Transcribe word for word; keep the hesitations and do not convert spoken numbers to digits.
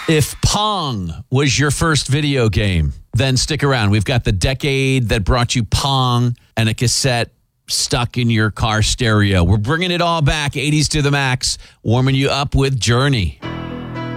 If Pong was your first video game, then stick around. We've got the decade that brought you Pong and a cassette stuck in your car stereo. We're bringing it all back, eighties to the max, warming you up with Journey.